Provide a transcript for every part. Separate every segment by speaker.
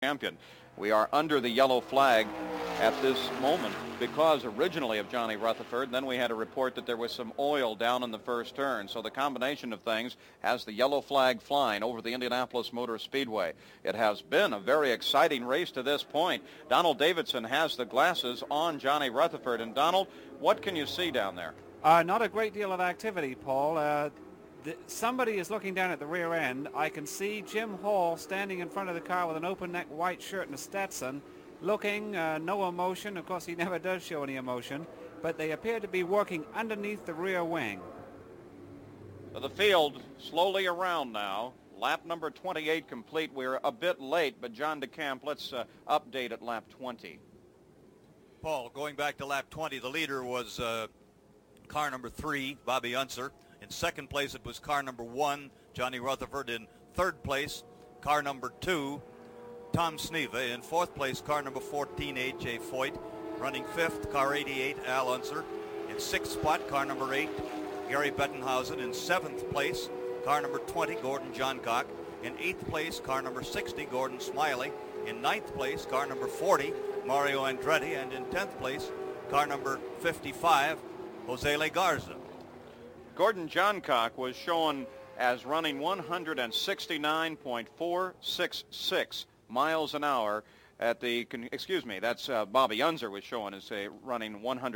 Speaker 1: champion. We are under the yellow flag at this moment because originally of Johnny Rutherford. Then we had a report that there was some oil down in the first turn. So the combination of things has the yellow flag flying over the Indianapolis Motor Speedway. It has been a very exciting race to this point. Donald Davidson has the glasses on Johnny Rutherford. And Donald, what can you see down there?
Speaker 2: Not a great deal of activity, Paul. Somebody is looking down at the rear end. I can see Jim Hall standing in front of the car with an open neck white shirt and a Stetson, looking, no emotion. Of course, he never does show any emotion, but they appear to be working underneath the rear wing.
Speaker 1: The field slowly around now. Lap number 28 complete. We're a bit late, but John DeCamp, let's update at lap 20.
Speaker 3: Paul, going back to lap 20, the leader was car number 3, Bobby Unser. In second place, it was car number 1, Johnny Rutherford. In third place, car number 2, Tom Sneva. In fourth place, car number 14, A.J. Foyt. Running fifth, car 88, Al Unser. In sixth spot, car number 8, Gary Bettenhausen. In seventh place, car number 20, Gordon Johncock. In eighth place, car number 60, Gordon Smiley. In ninth place, car number 40, Mario Andretti. And in 10th place, car number 55, Jose Legarza.
Speaker 1: Gordon Johncock was shown as running 169.466 miles an hour at the, that's Bobby Unser was shown as running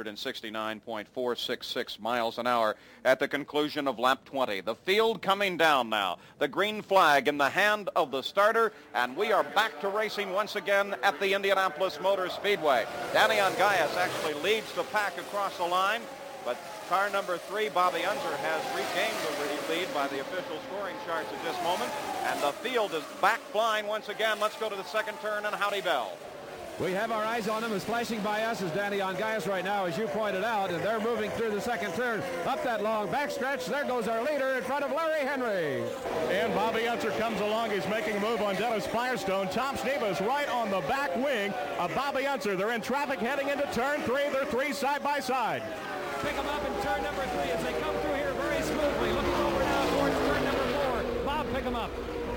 Speaker 1: 169.466 miles an hour at the conclusion of lap 20. The field coming down now. The green flag in the hand of the starter, and we are back to racing once again at the Indianapolis Motor Speedway. Danny Ongayas actually leads the pack across the line, but car number 3, Bobby Unser, has regained the lead by the official scoring charts at this moment. And the field is back flying once again. Let's go to the second turn and Howdy Bell.
Speaker 4: We have our eyes on him. As flashing by us is Danny Ongayas right now, as you pointed out. And they're moving through the second turn up that long backstretch. There goes our leader in front of Larry Henry.
Speaker 5: And Bobby Unser comes along. He's making a move on Dennis Firestone. Tom Sneva is right on the back wing of Bobby Unser. They're in traffic heading into turn 3. They're 3 side by side.
Speaker 4: Pick them up in turn number 3 as they come through here very smoothly. Looking over now towards turn number 4. Bob, pick them up.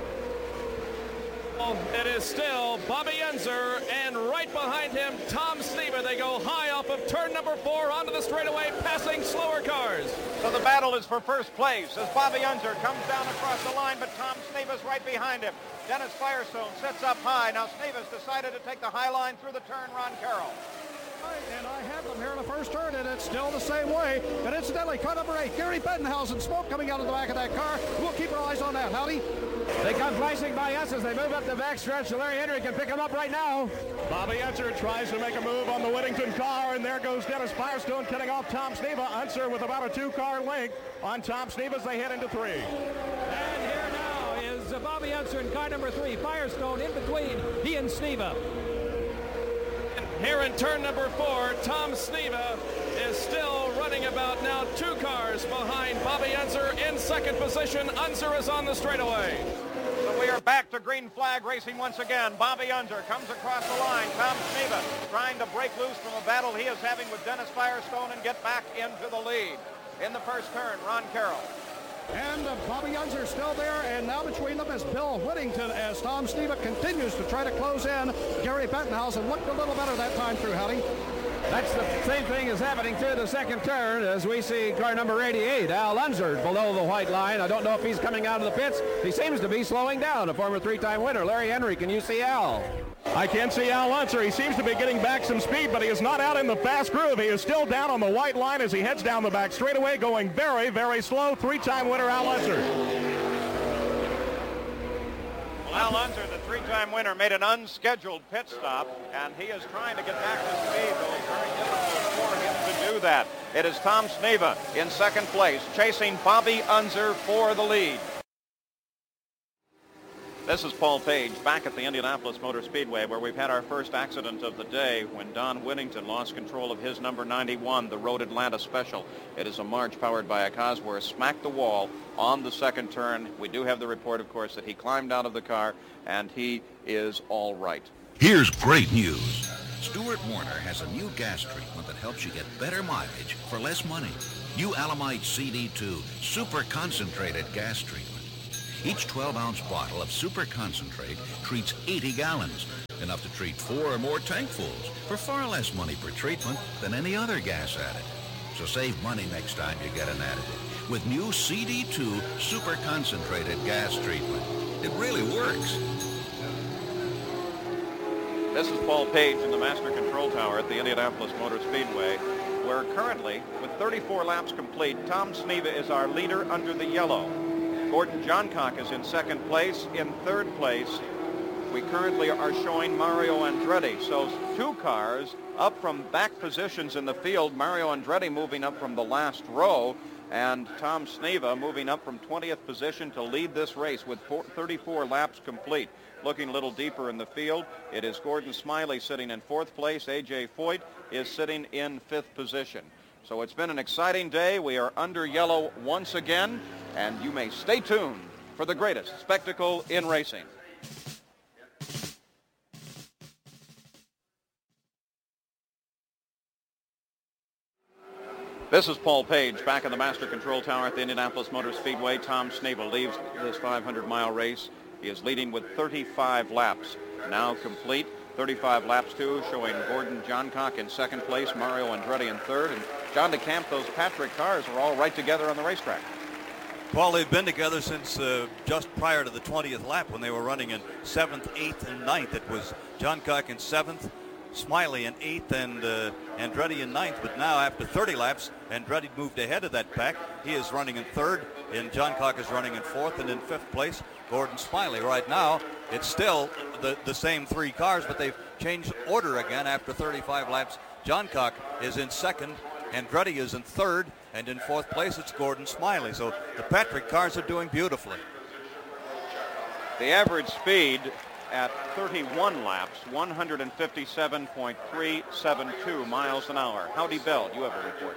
Speaker 6: It is still Bobby Unser, and right behind him, Tom Sneva. They go high off of turn number 4 onto the straightaway, passing slower cars.
Speaker 1: So the battle is for first place as Bobby Unser comes down across the line, but Tom Sneva's right behind him. Dennis Firestone sits up high. Now Sneva's decided to take the high line through the turn, Ron Carroll.
Speaker 7: And I have them here in the first turn, and it's still the same way. And incidentally, car number 8, Gary Bettenhausen, smoke coming out of the back of that car. We'll keep our eyes on that. Howdy.
Speaker 4: They come flashing by us as they move up the backstretch. So Larry Henry can pick them up right now.
Speaker 5: Bobby Unser tries to make a move on the Whittington car, and there goes Dennis Firestone cutting off Tom Sneva. Unser with about a 2-car length on Tom Sneva as they head into 3.
Speaker 4: And here now is Bobby Unser in car number 3. Firestone in between he and Sneva.
Speaker 6: Here in turn number 4, Tom Sneva is still running about now 2 cars behind Bobby Unser in second position. Unser is on the straightaway.
Speaker 1: So we are back to green flag racing once again. Bobby Unser comes across the line. Tom Sneva trying to break loose from a battle he is having with Dennis Firestone and get back into the lead. In the first turn, Ron Carroll.
Speaker 7: And Bobby Unser still there, and now between them is Bill Whittington as Tom Sneva continues to try to close in. Gary Bettenhausen looked a little better that time through, Howdy.
Speaker 4: That's the same thing is happening through the second turn as we see car number 88, Al Unser, below the white line. I don't know if he's coming out of the pits. He seems to be slowing down, a former 3-time winner. Larry Henry, can you see Al?
Speaker 5: I can see Al Unser. He seems to be getting back some speed, but he is not out in the fast groove. He is still down on the white line as he heads down the back straightaway, going very, very slow. 3-time winner Al Unser.
Speaker 1: Well, Al Unser, the 3-time winner, made an unscheduled pit stop, and he is trying to get back to speed, though it's very difficult for him to do that. It is Tom Sneva in second place, chasing Bobby Unser for the lead. This is Paul Page back at the Indianapolis Motor Speedway, where we've had our first accident of the day when Don Whittington lost control of his number 91, the Road Atlanta Special. It is a March powered by a Cosworth, smacked the wall on the second turn. We do have the report, of course, that he climbed out of the car, and he is all right.
Speaker 8: Here's great news. Stuart Warner has a new gas treatment that helps you get better mileage for less money. New Alamite CD2 super concentrated gas treatment. Each 12-ounce bottle of Super Concentrate treats 80 gallons, enough to treat 4 or more tankfuls for far less money per treatment than any other gas additive. So save money next time you get an additive with new CD2 Super Concentrated gas treatment. It really works.
Speaker 1: This is Paul Page in the Master Control Tower at the Indianapolis Motor Speedway, where currently, with 34 laps complete, Tom Sneva is our leader under the yellow. Gordon Johncock is in second place. In third place, we currently are showing Mario Andretti. So 2 cars up from back positions in the field. Mario Andretti moving up from the last row, and Tom Sneva moving up from 20th position to lead this race with 34 laps complete. Looking a little deeper in the field, it is Gordon Smiley sitting in 4th place. A.J. Foyt is sitting in 5th position. So it's been an exciting day. We are under yellow once again, and you may stay tuned for the greatest spectacle in racing. This is Paul Page back in the Master Control Tower at the Indianapolis Motor Speedway. Tom Sneva leaves this 500-mile race. He is leading with 35 laps now complete. 35 laps, too, showing Gordon Johncock in second place, Mario Andretti in third, and John DeCamp. Those Patrick cars are all right together on the racetrack.
Speaker 3: Well, they've been together since just prior to the 20th lap when they were running in 7th, 8th, and 9th. It was Johncock in 7th, Smiley in 8th, and Andretti in 9th. But now, after 30 laps, Andretti moved ahead of that pack. He is running in 3rd, and Johncock is running in 4th, and in 5th place, Gordon Smiley. Right now, it's still the same 3 cars, but they've changed order again after 35 laps. Johncock is in 2nd, Andretti is in 3rd, and in 4th place, it's Gordon Smiley. So the Patrick cars are doing beautifully.
Speaker 1: The average speed at 31 laps, 157.372 miles an hour. Howdy Bell, you have a report.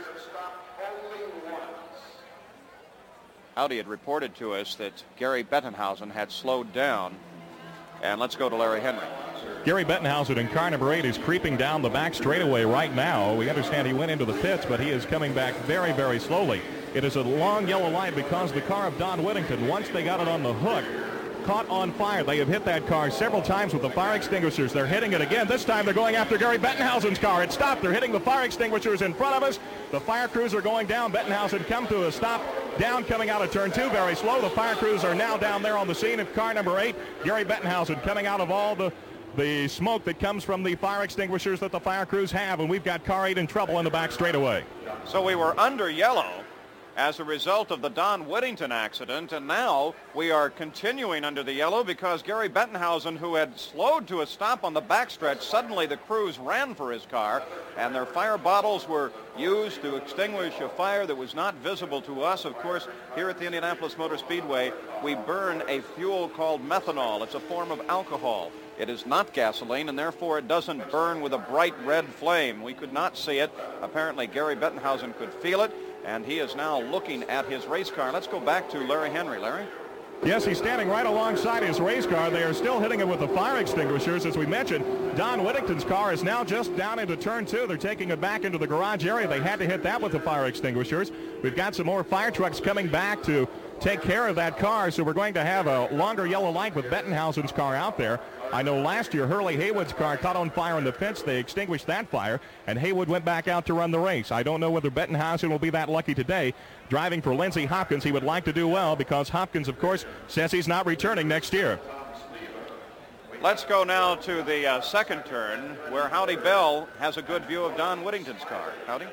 Speaker 1: Howdy had reported to us that Gary Bettenhausen had slowed down. And let's go to Larry Henry.
Speaker 5: Gary Bettenhausen in car number 8 is creeping down the back straightaway right now. We understand he went into the pits, but he is coming back very, very slowly. It is a long yellow line because the car of Don Whittington, once they got it on the hook, caught on fire. They have hit that car several times with the fire extinguishers. They're hitting it again. This time they're going after Gary Bettenhausen's car. It stopped. They're hitting the fire extinguishers in front of us. The fire crews are going down. Bettenhausen come to a stop down coming out of turn 2 very slow. The fire crews are now down there on the scene of car number 8. Gary Bettenhausen coming out of all the smoke that comes from the fire extinguishers that the fire crews have, and we've got car 8 in trouble in the back straightaway.
Speaker 1: So we were under yellow as a result of the Don Whittington accident, and now we are continuing under the yellow because Gary Bettenhausen, who had slowed to a stop on the backstretch, suddenly the crews ran for his car, and their fire bottles were used to extinguish a fire that was not visible to us. Of course, here at the Indianapolis Motor Speedway, we burn a fuel called methanol. It's a form of alcohol. It is not gasoline, and therefore it doesn't burn with a bright red flame. We could not see it. Apparently, Gary Bettenhausen could feel it, and he is now looking at his race car. Let's go back to Larry Henry. Larry?
Speaker 5: Yes, he's standing right alongside his race car. They are still hitting it with the fire extinguishers. As we mentioned, Don Whittington's car is now just down into turn 2. They're taking it back into the garage area. They had to hit that with the fire extinguishers. We've got some more fire trucks coming back to take care of that car, so we're going to have a longer yellow light with Bettenhausen's car out there. I know last year Hurley Haywood's car caught on fire in the fence. They extinguished that fire, and Haywood went back out to run the race. I don't know whether Bettenhausen will be that lucky today. Driving for Lindsey Hopkins, he would like to do well because Hopkins, of course, says he's not returning next year.
Speaker 1: Let's go now to the second turn, where Howdy Bell has a good view of Don Whittington's car. Howdy?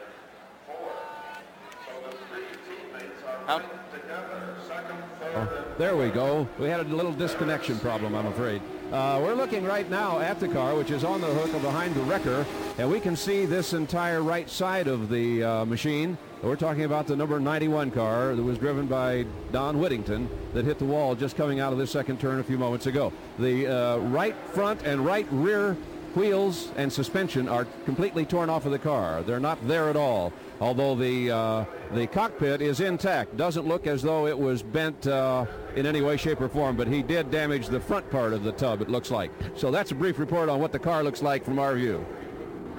Speaker 1: Howdy?
Speaker 4: Oh, there we go. We had a little disconnection problem, I'm afraid. We're looking right now at the car, which is on the hook behind the wrecker, and we can see this entire right side of the machine. We're talking about the number 91 car that was driven by Don Whittington that hit the wall just coming out of the second turn a few moments ago. The right front and right rear wheels and suspension are completely torn off of the car. They're not there at all, although the cockpit is intact. Doesn't look as though it was bent in any way, shape, or form, but he did damage the front part of the tub, it looks like. So that's a brief report on what the car looks like from our view.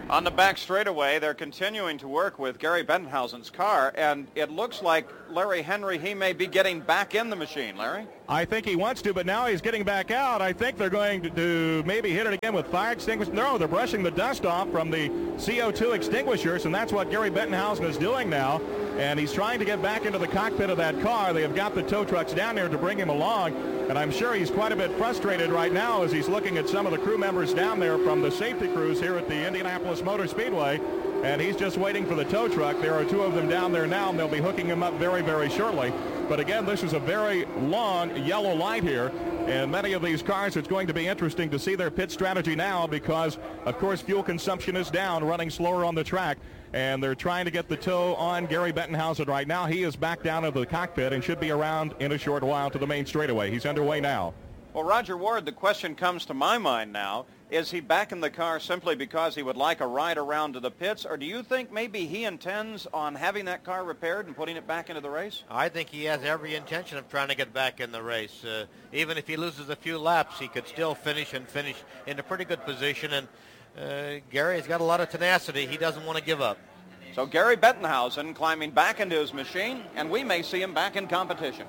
Speaker 1: On the back straightaway, they're continuing to work with Gary Bettenhausen's car, and it looks like Larry Henry, he may be getting back in the machine. Larry?
Speaker 5: I think he wants to, but now he's getting back out. I think they're going to maybe hit it again with fire extinguishers. No, they're brushing the dust off from the CO2 extinguishers, and that's what Gary Bettenhausen is doing now. And he's trying to get back into the cockpit of that car. They have got the tow trucks down there to bring him along, and I'm sure he's quite a bit frustrated right now as he's looking at some of the crew members down there from the safety crews here at the Indianapolis Motor Speedway, and he's just waiting for the tow truck. There are 2 of them down there now, and they'll be hooking him up very, very shortly. But again, this is a very long yellow light here, and many of these cars, it's going to be interesting to see their pit strategy now because, of course, fuel consumption is down, running slower on the track, and they're trying to get the tow on Gary Bettenhausen right now. He is back down into the cockpit and should be around in a short while to the main straightaway. He's underway now.
Speaker 1: Well, Roger Ward, the question comes to my mind now, is he back in the car simply because he would like a ride around to the pits, or do you think maybe he intends on having that car repaired and putting it back into the race?
Speaker 9: I think he has every intention of trying to get back in the race. Even if he loses a few laps, he could still finish in a pretty good position, and Gary has got a lot of tenacity. He doesn't want to give up.
Speaker 1: So Gary Bettenhausen climbing back into his machine, and we may see him back in competition.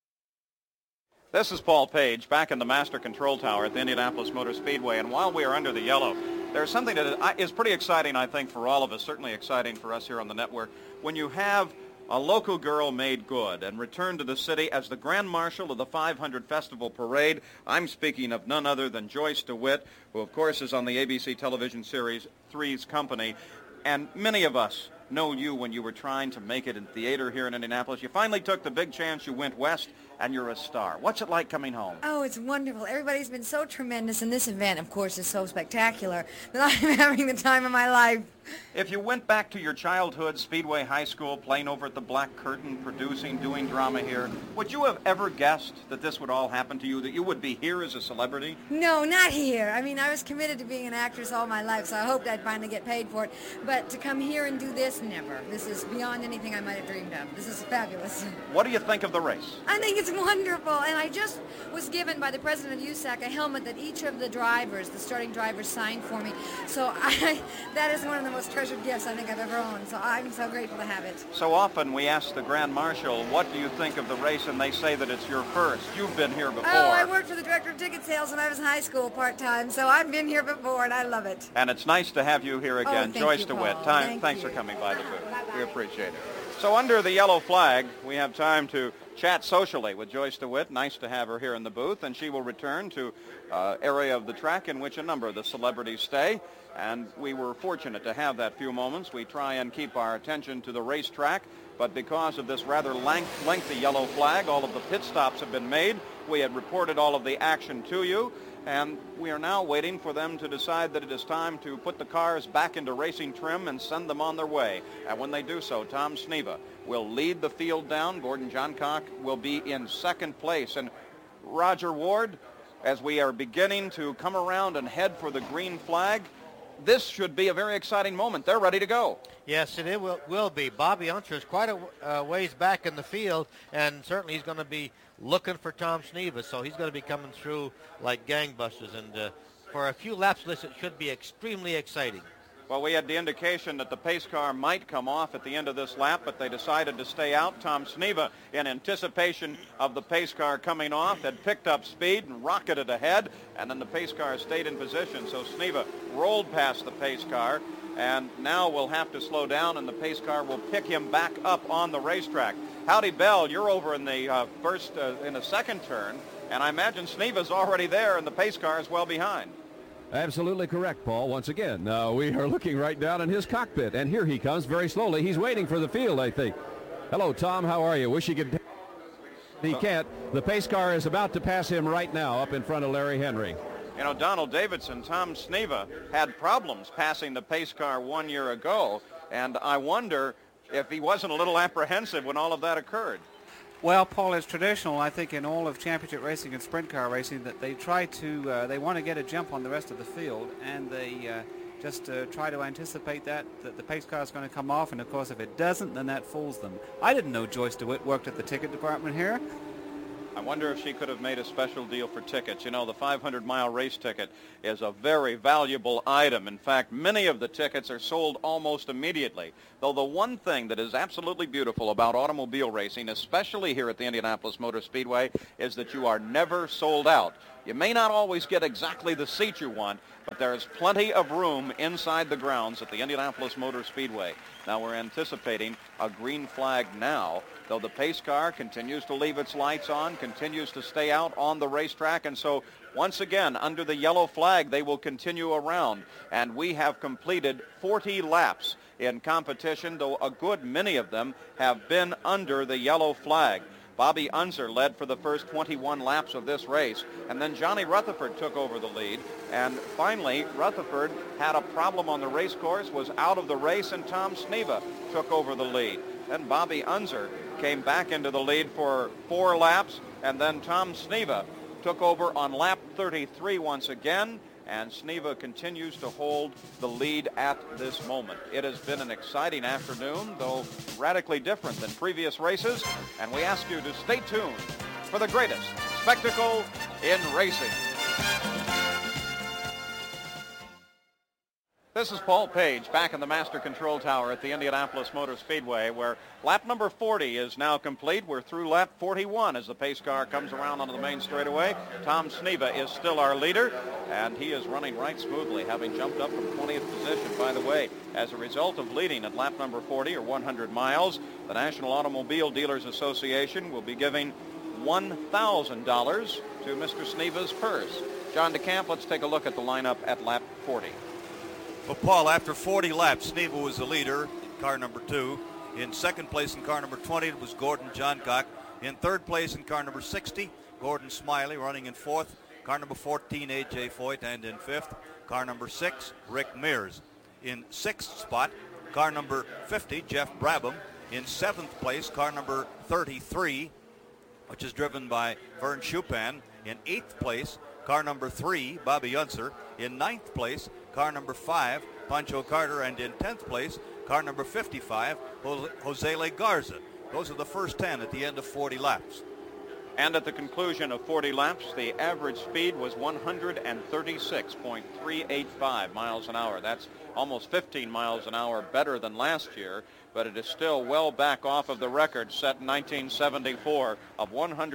Speaker 1: This is Paul Page back in the Master Control Tower at the Indianapolis Motor Speedway, and while we are under the yellow, there's something that is pretty exciting, I think, for all of us, certainly exciting for us here on the network, when you have a local girl made good and returned to the city as the Grand Marshal of the 500 Festival Parade. I'm speaking of none other than Joyce DeWitt, who, of course, is on the ABC television series Three's Company, and many of us know you when you were trying to make it in theater here in Indianapolis. You finally took the big chance. You went west, and you're a star. What's it like coming home?
Speaker 10: Oh, it's wonderful. Everybody's been so tremendous, and this event, of course, is so spectacular that I'm having the time of my life.
Speaker 1: If you went back to your childhood, Speedway High School, playing over at the Black Curtain, producing, doing drama here, would you have ever guessed that this would all happen to you, that you would be here as a celebrity?
Speaker 10: No, not here. I mean, I was committed to being an actress all my life, so I hoped I'd finally get paid for it. But to come here and do this, never. This is beyond anything I might have dreamed of. This is fabulous.
Speaker 1: What do you think of the race?
Speaker 10: I think it's wonderful, and I just was given by the president of USAC a helmet that each of the drivers, the starting drivers, signed for me. So that is one of the most treasured gifts I think I've ever owned, so I'm so grateful to have it.
Speaker 1: So often we ask the Grand Marshal, what do you think of the race, and they say that it's your first. You've been here before.
Speaker 10: Oh, I worked for the director of ticket sales when I was in high school part-time, so I've been here before, and I love it.
Speaker 1: And it's nice to have you here again.
Speaker 10: Oh,
Speaker 1: Joyce
Speaker 10: you,
Speaker 1: DeWitt, thanks for coming by the booth.
Speaker 10: Bye-bye.
Speaker 1: We appreciate it. So under the yellow flag, we have time to chat socially with Joyce DeWitt. Nice to have her here in the booth, and she will return to area of the track in which a number of the celebrities stay. And we were fortunate to have that few moments. We try and keep our attention to the racetrack, but because of this rather lengthy yellow flag, all of the pit stops have been made. We had reported all of the action to you, and we are now waiting for them to decide that it is time to put the cars back into racing trim and send them on their way. And when they do so, Tom Sneva will lead the field down. Gordon Johncock will be in second place. And Roger Ward, as we are beginning to come around and head for the green flag, this should be a very exciting moment. They're ready to go.
Speaker 9: Yes, it will be. Bobby Unser is quite a ways back in the field, and certainly he's going to be looking for Tom Sneva, so he's going to be coming through like gangbusters. And for a few laps, this should be extremely exciting.
Speaker 1: Well, we had the indication that the pace car might come off at the end of this lap, but they decided to stay out. Tom Sneva, in anticipation of the pace car coming off, had picked up speed and rocketed ahead, and then the pace car stayed in position. So Sneva rolled past the pace car, and now will have to slow down, and the pace car will pick him back up on the racetrack. Howdy, Bell, you're over in the in the second turn, and I imagine Sneva's already there, and the pace car is well behind.
Speaker 4: Absolutely correct, Paul. Once again, we are looking right down in his cockpit, and here he comes very slowly. He's waiting for the field, I think. Hello, Tom. How are you? Wish he could. He can't. The pace car is about to pass him right now up in front of Larry Henry.
Speaker 1: You know, Donald Davidson, Tom Sneva had problems passing the pace car 1 year ago, and I wonder if he wasn't a little apprehensive when all of that occurred.
Speaker 2: Well, Paul, it's traditional, I think, in all of championship racing and sprint car racing that they try to, they want to get a jump on the rest of the field, and they just try to anticipate that the pace car is going to come off, and of course, if it doesn't, then that fools them. I didn't know Joyce DeWitt worked at the ticket department here.
Speaker 1: I wonder if she could have made a special deal for tickets. You know, the 500-mile race ticket is a very valuable item. In fact, many of the tickets are sold almost immediately. Though the one thing that is absolutely beautiful about automobile racing, especially here at the Indianapolis Motor Speedway, is that you are never sold out. You may not always get exactly the seat you want, but there's plenty of room inside the grounds at the Indianapolis Motor Speedway. Now we're anticipating a green flag now, though the pace car continues to leave its lights on, continues to stay out on the racetrack, and so once again, under the yellow flag, they will continue around. And we have completed 40 laps in competition, though a good many of them have been under the yellow flag. Bobby Unser led for the first 21 laps of this race, and then Johnny Rutherford took over the lead. And finally, Rutherford had a problem on the race course, was out of the race, and Tom Sneva took over the lead. Then Bobby Unser came back into the lead for 4 laps, and then Tom Sneva took over on lap 33 once again, and Sneva continues to hold the lead at this moment. It has been an exciting afternoon, though radically different than previous races, and we ask you to stay tuned for the greatest spectacle in racing. This is Paul Page back in the Master Control Tower at the Indianapolis Motor Speedway, where lap number 40 is now complete. We're through lap 41 as the pace car comes around onto the main straightaway. Tom Sneva is still our leader, and he is running right smoothly, having jumped up from 20th position. By the way, as a result of leading at lap number 40, or 100 miles, the National Automobile Dealers Association will be giving $1,000 to Mr. Sneva's purse. John DeCamp, let's take a look at the lineup at lap 40.
Speaker 3: Well, Paul, after 40 laps, Sneva was the leader, car number 2. In second place in car number 20, it was Gordon Johncock. In third place in car number 60, Gordon Smiley running in fourth. Car number 14, A.J. Foyt, and in fifth, car number 6, Rick Mears. In sixth spot, car number 50, Jeff Brabham. In seventh place, car number 33, which is driven by Vern Chupan. In eighth place, car number 3, Bobby Unser. In ninth place, car number 5, Pancho Carter. And in 10th place, car number 55, Jose Le Garza. Those are the first 10 at the end of 40 laps.
Speaker 1: And at the conclusion of 40 laps, the average speed was 136.385 miles an hour. That's almost 15 miles an hour better than last year, but it is still well back off of the record set in 1974 of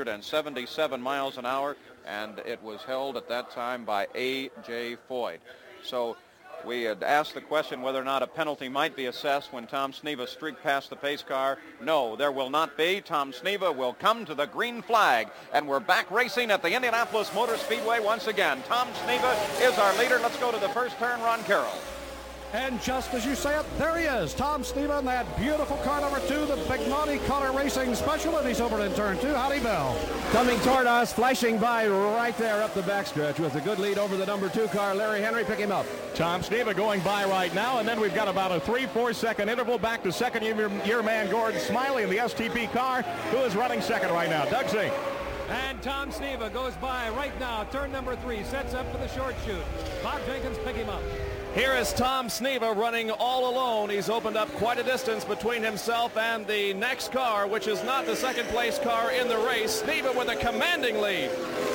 Speaker 1: 177 miles an hour, and it was held at that time by A.J. Foyt. So we had asked the question whether or not a penalty might be assessed when Tom Sneva streaked past the pace car. No, there will not be. Tom Sneva will come to the green flag, and we're back racing at the Indianapolis Motor Speedway once again. Tom Sneva is our leader. Let's go to the first turn, Ron Carroll.
Speaker 7: And just as you say it, there he is, Tom Sneva in that beautiful car number 2, the Bignati Color Racing Special, and he's over in turn 2. Howdy, Bill.
Speaker 4: Coming toward us, flashing by right there up the backstretch with a good lead over the number 2 car. Larry Henry, pick him up.
Speaker 5: Tom Sneva going by right now, and then we've got about a 3-4 second interval back to second year man Gordon Smiley in the STP car, who is running second right now. Doug Zink.
Speaker 11: And Tom Sneva goes by right now, turn number 3, sets up for the short shoot. Bob Jenkins, pick him up.
Speaker 6: Here is Tom Sneva running all alone. He's opened up quite a distance between himself and the next car, which is not the second place car in the race. Sneva with a commanding lead.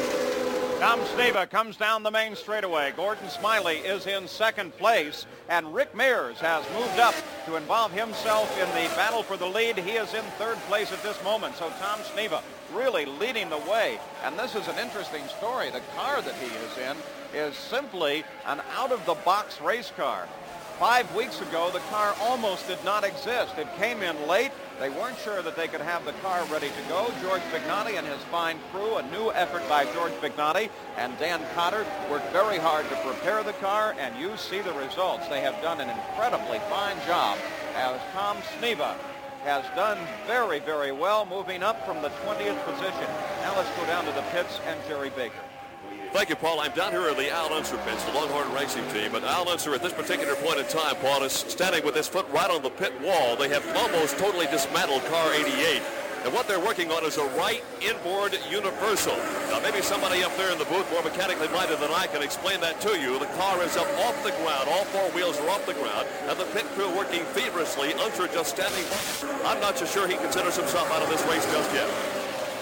Speaker 1: Tom Sneva comes down the main straightaway. Gordon Smiley is in second place, and Rick Mears has moved up to involve himself in the battle for the lead. He is in third place at this moment, so Tom Sneva really leading the way. And this is an interesting story. The car that he is in is simply an out-of-the-box race car. 5 weeks ago, the car almost did not exist. It came in late. They weren't sure that they could have the car ready to go. George Bignati and his fine crew, a new effort by George Bignati and Dan Cotter, worked very hard to prepare the car, and you see the results. They have done an incredibly fine job, as Tom Sneva has done very, very well, moving up from the 20th position. Now let's go down to the pits and Jerry Baker.
Speaker 12: Thank you, Paul. I'm down here at the Al Unser pits, the Longhorn Racing team. But Al Unser, at this particular point in time, Paul, is standing with his foot right on the pit wall. They have almost totally dismantled car 88. And what they're working on is a right inboard universal. Now, maybe somebody up there in the booth, more mechanically minded than I, can explain that to you. The car is up off the ground. All 4 wheels are off the ground. And the pit crew working feverishly. Unser just standing by. I'm not so sure he considers himself out of this race just yet.
Speaker 1: So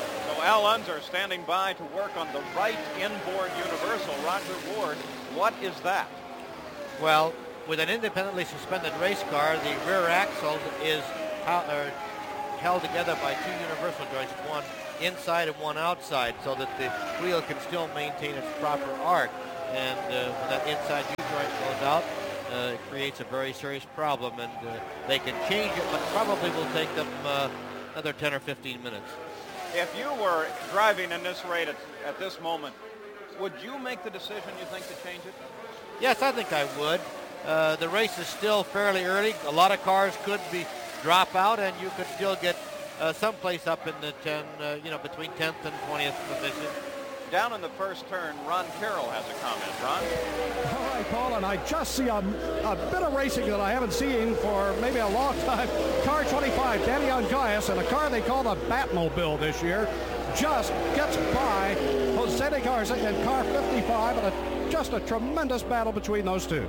Speaker 1: Al Unser standing by to work on the right inboard universal. Roger Ward, what is that?
Speaker 9: Well, with an independently suspended race car, the rear axle is held together by two universal joints, one inside and one outside, so that the wheel can still maintain its proper arc. And when that inside U-joint goes out, it creates a very serious problem, and they can change it, but probably will take them another 10 or 15 minutes.
Speaker 1: If you were driving in this rate at this moment, would you make the decision, you think, to change it?
Speaker 9: Yes, I think I would. The race is still fairly early. A lot of cars could drop out, and you could still get someplace up in the between 10th and 20th position.
Speaker 1: Down in the first turn, Ron Carroll has a comment. Ron?
Speaker 7: All right, Paul, and I just see a bit of racing that I haven't seen for maybe a long time. Car 25, Danny Ungaius, and a car they call the Batmobile this year, just gets by Jose Garza in car 55, and just a tremendous battle between those two.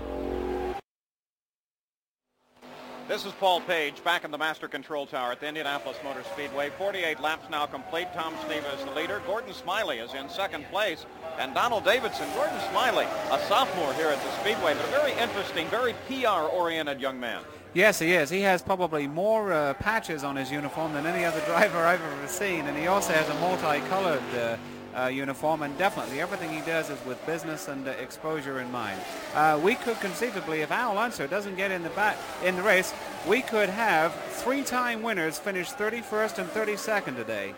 Speaker 1: This is Paul Page back in the Master Control Tower at the Indianapolis Motor Speedway. 48 laps now complete. Tom Sneva is the leader. Gordon Smiley is in second place. And Donald Davidson, Gordon Smiley, a sophomore here at the Speedway, but a very interesting, very PR-oriented young man.
Speaker 2: Yes, he is. He has probably more patches on his uniform than any other driver I've ever seen, and he also has a multicolored uniform, and definitely everything he does is with business and exposure in mind. We could conceivably, if Al Unser doesn't get in the race, we could have three-time winners finish 31st and 32nd today.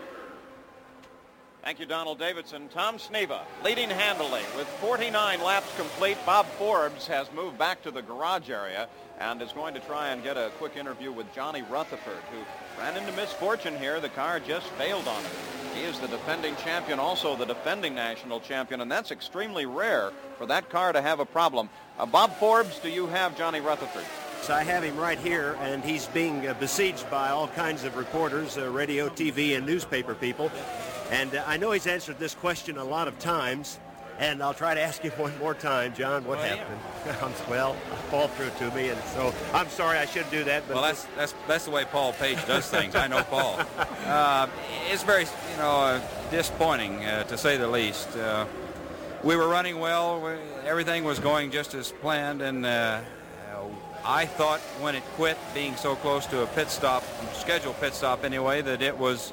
Speaker 1: Thank you, Donald Davidson. Tom Sneva leading handily with 49 laps complete. Bob Forbes has moved back to the garage area and is going to try and get a quick interview with Johnny Rutherford, who ran into misfortune here. The car just failed on him. He is the defending champion, also the defending national champion, and that's extremely rare for that car to have a problem. Bob Forbes, do you have Johnny Rutherford?
Speaker 13: So I have him right here, and he's being besieged by all kinds of reporters, radio, TV, and newspaper people. And I know he's answered this question a lot of times, and I'll try to ask you one more time, John. What happened? Well, fall through to me, and so I'm sorry I shouldn't do that. But
Speaker 14: well, that's the way Paul Page does things. I know Paul. It's very, disappointing to say the least. We were running well. Everything was going just as planned, and I thought when it quit, being so close to a pit stop, scheduled pit stop anyway, that it was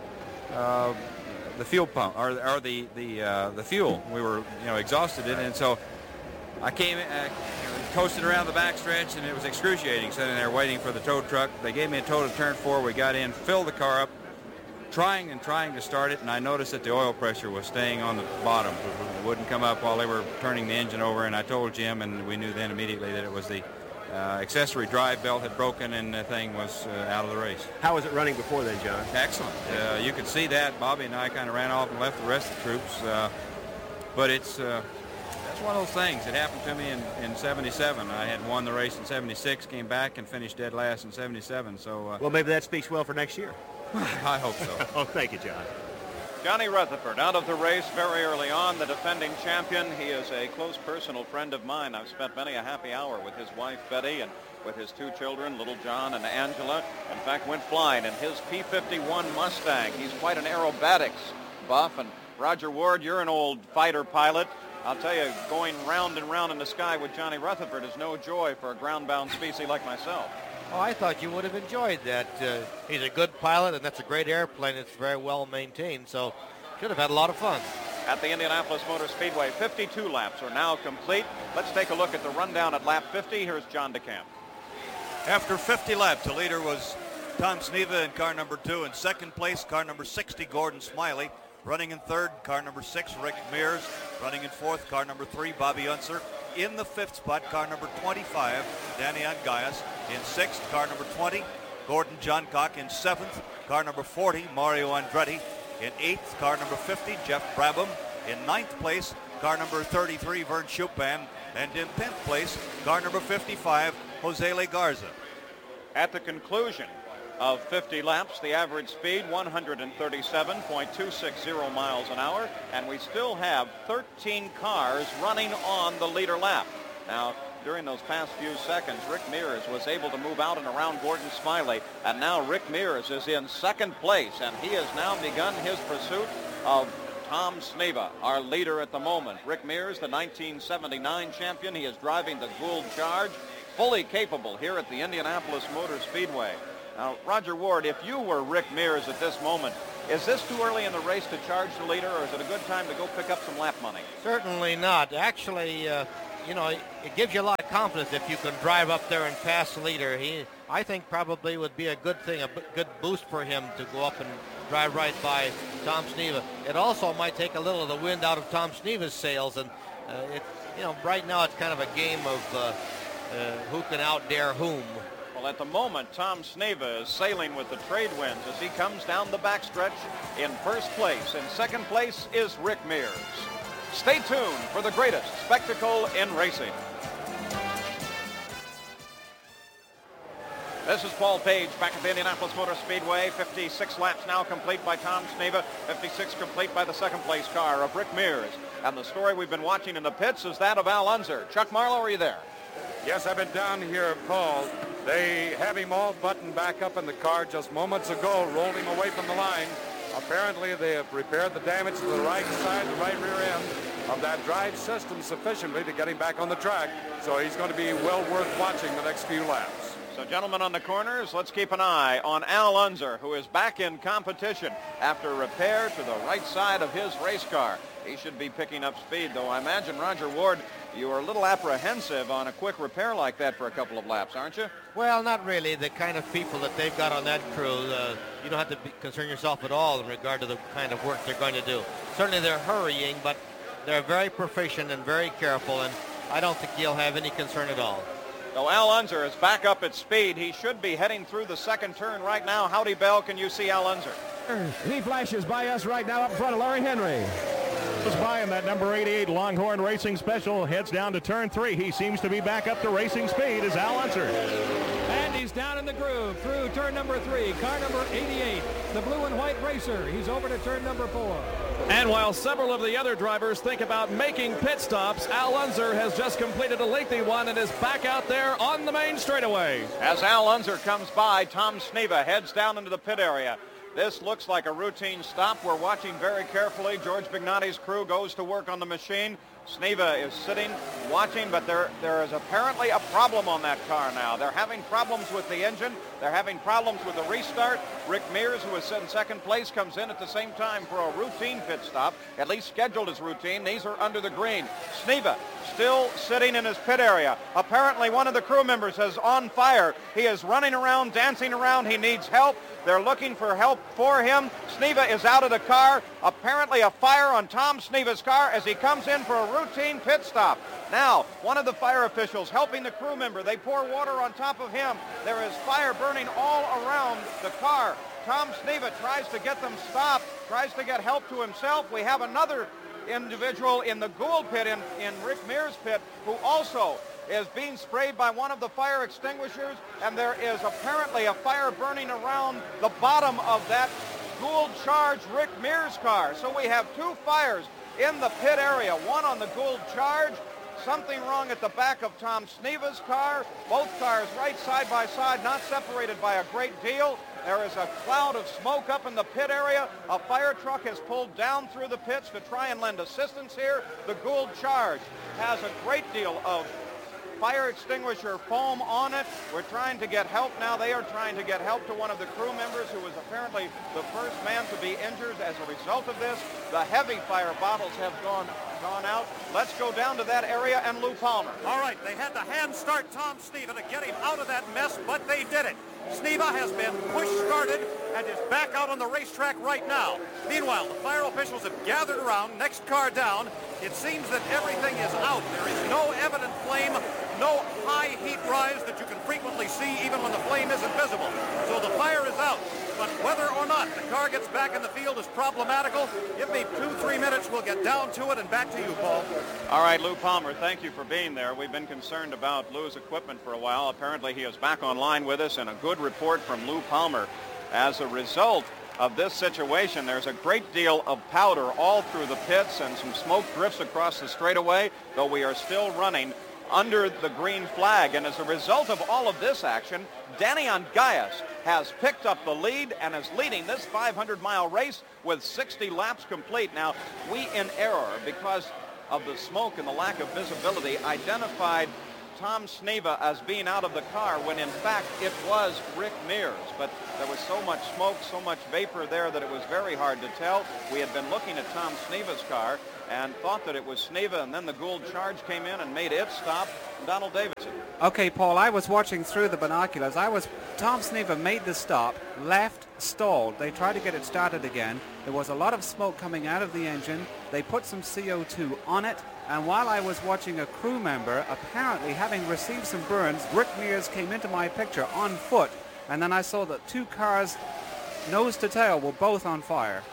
Speaker 14: the fuel pump or the fuel. We were exhausted in it, and so I came coasted around the backstretch, and it was excruciating sitting there waiting for the tow truck. They gave me a tow to turn 4. We got in, filled the car up, trying to start it, and I noticed that the oil pressure was staying on the bottom. It wouldn't come up while they were turning the engine over, and I told Jim, and we knew then immediately that it was the accessory drive belt had broken, and the thing was out of the race.
Speaker 13: How was it running before then, John?
Speaker 14: Excellent. You could see that. Bobby and I kind of ran off and left the rest of the troops. But that's one of those things. It happened to me in 77. I had won the race in 76, came back and finished dead last in 77. So
Speaker 13: well, maybe that speaks well for next year.
Speaker 14: I hope so.
Speaker 13: Oh, thank you, John.
Speaker 1: Johnny Rutherford out of the race very early on, the defending champion. He is a close personal friend of mine. I've spent many a happy hour with his wife, Betty, and with his two children, little John and Angela. In fact, went flying in his P-51 Mustang. He's quite an aerobatics buff. And Roger Ward, you're an old fighter pilot. I'll tell you, going round and round in the sky with Johnny Rutherford is no joy for a ground-bound species like myself.
Speaker 9: Oh, I thought you would have enjoyed that. He's a good pilot, and that's a great airplane. It's very well maintained, so should have had a lot of fun.
Speaker 1: At the Indianapolis Motor Speedway, 52 laps are now complete. Let's take a look at the rundown at lap 50. Here's John DeCamp.
Speaker 3: After 50 laps, the leader was Tom Sneva in car number 2. In second place, car number 60, Gordon Smiley. Running in third, car number 6, Rick Mears. Running in fourth, car number 3, Bobby Unser. In the fifth spot, car number 25, Danny Ungaius. In sixth, car number 20, Gordon Johncock. In seventh, car number 40, Mario Andretti. In eighth, car number 50, Jeff Brabham. In ninth place, car number 33, Vern Chupin. And in 10th place, car number 55, Jose Le Garza.
Speaker 1: At the conclusion of 50 laps, the average speed 137.260 miles an hour, and we still have 13 cars running on the leader lap. Now, during those past few seconds, Rick Mears was able to move out and around Gordon Smiley, and now Rick Mears is in second place, and he has now begun his pursuit of Tom Sneva, our leader at the moment. Rick Mears, the 1979 champion. He is driving the Gould Charge, fully capable here at the Indianapolis Motor Speedway. Now, Roger Ward, if you were Rick Mears at this moment, is this too early in the race to charge the leader, or is it a good time to go pick up some lap money?
Speaker 9: Certainly not. Actually, you know, it gives you a lot of confidence if you can drive up there and pass the leader. I think probably would be a good thing, a good boost for him to go up and drive right by Tom Sneva. It also might take a little of the wind out of Tom Sneva's sails, and you know, right now it's kind of a game of who can outdare whom.
Speaker 1: Well, at the moment, Tom Sneva is sailing with the trade winds as he comes down the backstretch in first place. In second place is Rick Mears. Stay tuned for the greatest spectacle in racing. This is Paul Page back at the Indianapolis Motor Speedway. 56 laps now complete by Tom Sneva. 56 complete by the second place car of Rick Mears. And the story we've been watching in the pits is that of Al Unser. Chuck Marlowe, are you there?
Speaker 15: Yes, I've been down here, Paul. They have him all buttoned back up in the car just moments ago, rolled him away from the line. Apparently, they have repaired the damage to the right side, the right rear end of that drive system sufficiently to get him back on the track. So he's going to be well worth watching the next few laps.
Speaker 1: So, gentlemen on the corners, let's keep an eye on Al Unser, who is back in competition after repair to the right side of his race car. He should be picking up speed, though I imagine, Roger Ward, you are a little apprehensive on a quick repair like that for a couple of laps, aren't you?
Speaker 9: Well, not really. The kind of people that they've got on that crew, you don't have to concern yourself at all in regard to the kind of work they're going to do. Certainly they're hurrying, but they're very proficient and very careful, and I don't think you'll have any concern at all.
Speaker 1: So Al Unser is back up at speed. He should be heading through the second turn right now. Howdy, Bell, can you see Al Unser?
Speaker 4: He flashes by us right now up in front of Larry Henry.
Speaker 5: Goes by in that number 88 Longhorn Racing Special, heads down to turn 3. He seems to be back up to racing speed as Al Unser.
Speaker 11: And he's down in the groove through turn number 3, car number 88, the blue and white racer. He's over to turn number 4.
Speaker 6: And while several of the other drivers think about making pit stops, Al Unser has just completed a lengthy one and is back out there on the main straightaway.
Speaker 1: As Al Unser comes by, Tom Sneva heads down into the pit area. This looks like a routine stop. We're watching very carefully. George Bignotti's crew goes to work on the machine. Sneva is sitting, watching, but there is apparently a problem on that car now. They're having problems with the engine. They're having problems with the restart. Rick Mears, who is in second place, comes in at the same time for a routine pit stop, at least scheduled as routine. These are under the green. Sneva still sitting in his pit area. Apparently one of the crew members is on fire. He is running around, dancing around. He needs help. They're looking for help for him. Sneva is out of the car. Apparently a fire on Tom Sneva's car as he comes in for a routine pit stop. Now, one of the fire officials helping the crew member. They pour water on top of him. There is fire burning all around the car. Tom Sneva tries to get them stopped, tries to get help to himself. We have another individual in the Gould pit, in Rick Mears' pit, who also is being sprayed by one of the fire extinguishers, and there is apparently a fire burning around the bottom of that Gould Charge Rick Mears car. So we have two fires in the pit area, one on the Gould Charge, something wrong at the back of Tom Sneva's car, both cars right side by side, not separated by a great deal. There is a cloud of smoke up in the pit area. A fire truck has pulled down through the pits to try and lend assistance here. The Gould Charge has a great deal of fire extinguisher foam on it. We're trying to get help now. They are trying to get help to one of the crew members who was apparently the first man to be injured as a result of this. The heavy fire bottles have gone out. Let's go down to that area and Lou Palmer.
Speaker 16: All right, they had to hand start Tom Sneva to get him out of that mess, but they did it. Sneva has been push-started and is back out on the racetrack right now. Meanwhile, the fire officials have gathered around, next car down. It seems that everything is out. There is no evident flame, no high heat rise that you can frequently see even when the flame isn't visible. So the fire is out. But whether or not the car gets back in the field is problematical. Give me 2-3 minutes. We'll get down to it and back to you, Paul.
Speaker 1: All right, Lou Palmer, thank you for being there. We've been concerned about Lou's equipment for a while. Apparently he is back online with us, and a good report from Lou Palmer. As a result of this situation, there's a great deal of powder all through the pits and some smoke drifts across the straightaway, though we are still running under the green flag. And as a result of all of this action, Daniel Gaius has picked up the lead and is leading this 500-mile race with 60 laps complete. Now, we in error, because of the smoke and the lack of visibility, identified Tom Sneva as being out of the car when in fact it was Rick Mears. But there was so much smoke, so much vapor there that it was very hard to tell. We had been looking at Tom Sneva's car and thought that it was Sneva, and then the Gould Charge came in and made it stop. Donald Davidson.
Speaker 2: Okay, Paul, I was watching through the binoculars. Tom Sneva made the stop, left, stalled. They tried to get it started again. There was a lot of smoke coming out of the engine. They put some CO2 on it. And while I was watching a crew member, apparently having received some burns, Rick Mears came into my picture on foot. And then I saw that two cars, nose to tail, were both on fire.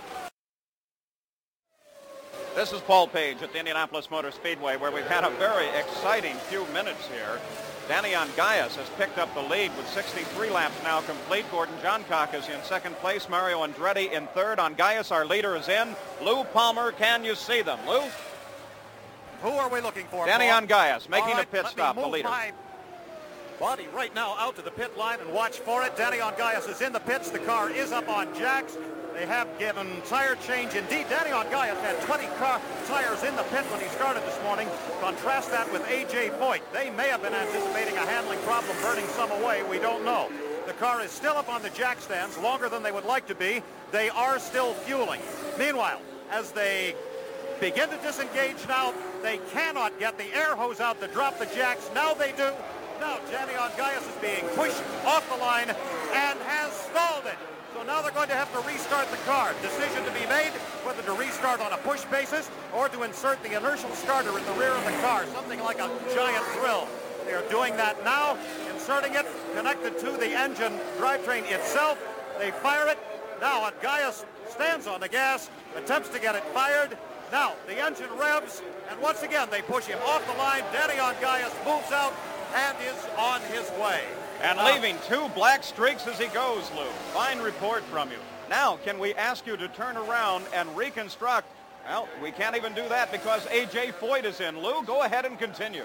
Speaker 1: This is Paul Page at the Indianapolis Motor Speedway, where we've had a very exciting few minutes here. Daniel Gaius has picked up the lead with 63 laps now complete. Gordon Johncock is in second place. Mario Andretti in third. On Gaius, our leader is in. Lou Palmer, can you see them? Lou?
Speaker 16: Who are we looking for,
Speaker 1: Daniel Gaius making
Speaker 16: right,
Speaker 1: a pit stop, the leader.
Speaker 16: My body right now out to the pit line and watch for it. Daniel Gaius is in the pits. The car is up on jacks. They have given tire change. Indeed, Daniel Gaius had 20 car tires in the pit when he started this morning. Contrast that with A.J. Foyt. They may have been anticipating a handling problem, burning some away. We don't know. The car is still up on the jack stands, longer than they would like to be. They are still fueling. Meanwhile, as they begin to disengage now, they cannot get the air hose out to drop the jacks. Now they do. Now Daniel Gaius is being pushed off the line and has stalled it. So now they're going to have to restart the car. Decision to be made whether to restart on a push basis or to insert the inertial starter in the rear of the car, something like a giant drill. They are doing that now, inserting it, connected to the engine drivetrain itself. They fire it. Now Gaius stands on the gas, attempts to get it fired. Now the engine revs, and once again they push him off the line. Daniel Gaius moves out and is on his way.
Speaker 1: And leaving two black streaks as he goes, Lou. Fine report from you. Now, can we ask you to turn around and reconstruct? Well, we can't even do that because A.J. Foyt is in. Lou, go ahead and continue.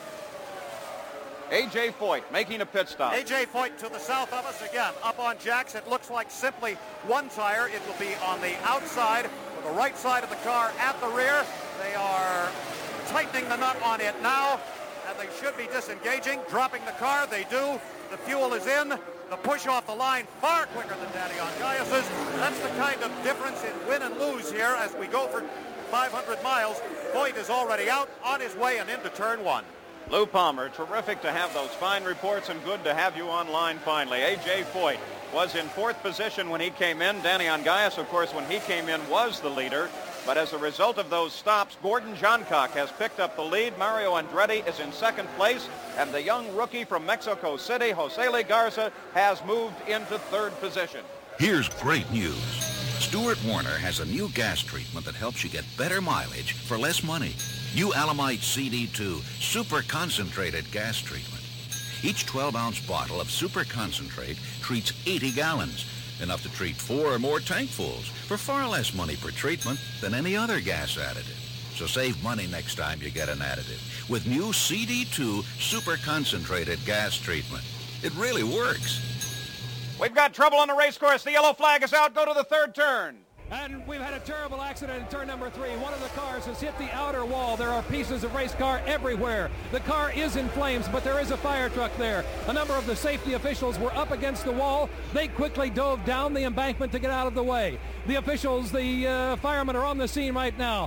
Speaker 1: A.J. Foyt making a pit stop.
Speaker 16: A.J. Foyt to the south of us again, up on jacks. It looks like simply one tire. It will be on the outside, or the right side of the car at the rear. They are tightening the nut on it now, and they should be disengaging, dropping the car. They do. The fuel is in. The push off the line far quicker than Daniel Gaius's. That's the kind of difference in win and lose here as we go for 500 miles. Foyt is already out, on his way and into turn one.
Speaker 1: Lou Palmer, terrific to have those fine reports and good to have you online finally. A.J. Foyt was in fourth position when he came in. Daniel Gaius, of course, when he came in was the leader. But as a result of those stops, Gordon Johncock has picked up the lead. Mario Andretti is in second place. And the young rookie from Mexico City, Jose Le Garza, has moved into third position.
Speaker 8: Here's great news. Stuart Warner has a new gas treatment that helps you get better mileage for less money. New Alamite CD2 Super Concentrated Gas Treatment. Each 12-ounce bottle of Super Concentrate treats 80 gallons. Enough to treat 4 or more tankfuls for far less money per treatment than any other gas additive. So save money next time you get an additive with new CD2 Super Concentrated Gas Treatment. It really works.
Speaker 1: We've got trouble on the race course. The yellow flag is out. Go to the third turn.
Speaker 11: And we've had a terrible accident in turn number 3. One of the cars has hit the outer wall. There are pieces of race car everywhere. The car is in flames, but there is a fire truck there. A number of the safety officials were up against the wall. They quickly dove down the embankment to get out of the way. The officials, the firemen are on the scene right now,